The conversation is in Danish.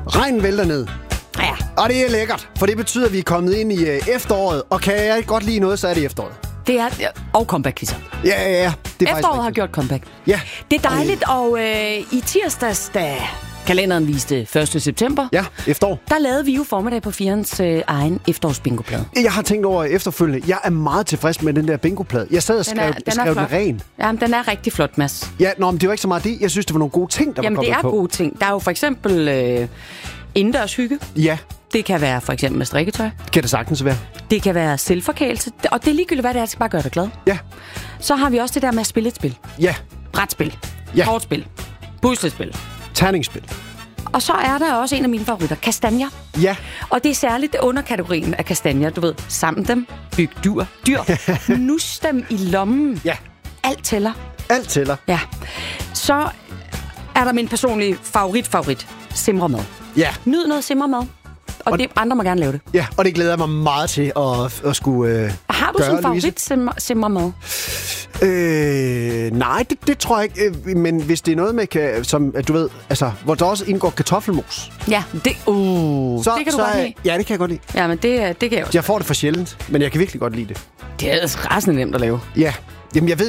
Regnen vælter ned. Ja. Og det er lækkert, for det betyder, at vi er kommet ind i efteråret. Og kan jeg godt lide noget, så er det efteråret. Det er... Og comeback-quizzer. Ja. Det er Efteråret har gjort comeback. Ja. Det er dejligt, og i tirsdags, da kalenderen viste 1. september, Ja, efterår. der lavede vi jo formiddag på Firens egen efterårsbingoplade. Jeg har tænkt over efterfølgende. Jeg er meget tilfreds med den der bingoplade. Jeg sad og skrev den ren. Jamen, den er rigtig flot, Mads. Ja, men det var ikke så meget det. Jeg synes, det var nogle gode ting, der var kommet på. Jamen, det er gode ting. Der er jo for eksempel indendørs hygge. Ja, Det kan være for eksempel med strikketøj. kan det sagtens være. Det kan være selvforkælelse. Og det er ligegyldigt, hvad det er, det skal bare gøre dig glad. Ja, Så har vi også det der med at spille et spil. ja. Brætspil. Ja. Kortspil. Puslespil. Terningsspil. Og så er der også en af mine favoritter, kastanjer. Ja, Og det er særligt underkategorien af kastanjer. Du ved, samle dem, byg dyr, nus dem i lommen. ja. Alt tæller. Alt tæller. Ja. Så er der min personlige favorit, simremad. Ja. Nyd noget simremad. Og det, andre må gerne lave det. Ja, og det glæder jeg mig meget til at skulle Har du gøre, sådan en Louise. favorit simremad? Nej, det tror jeg ikke. Men hvis det er noget med, som du ved, altså, hvor der også indgår kartoffelmos. Ja, det kan du godt lide. Ja, det kan jeg godt lide. Ja, men det kan jeg også. Jeg får det for sjældent, men jeg kan virkelig godt lide det. Det er altså rasende nemt at lave. Ja, jamen jeg ved